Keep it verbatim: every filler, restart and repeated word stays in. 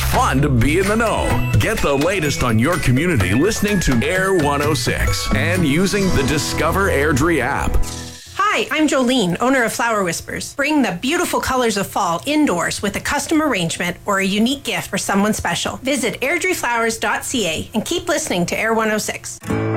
It's fun to be in the know. Get the latest on your community listening to Air one oh six and using the Discover Airdrie app. Hi, I'm Jolene, owner of Flower Whispers. Bring the beautiful colors of fall indoors with a custom arrangement or a unique gift for someone special. Visit airdrie flowers dot c a and keep listening to Air one oh six.